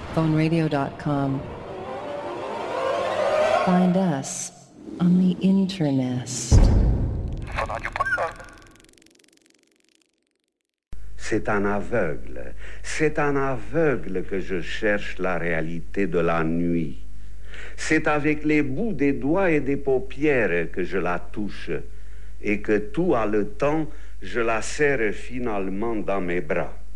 PhoneRadio.com. Find us on the Internest. C'est un aveugle que je cherche la réalité de la nuit. C'est avec les bouts des doigts et des paupières que je la touche, et que tout haletant, je la serre finalement dans mes bras.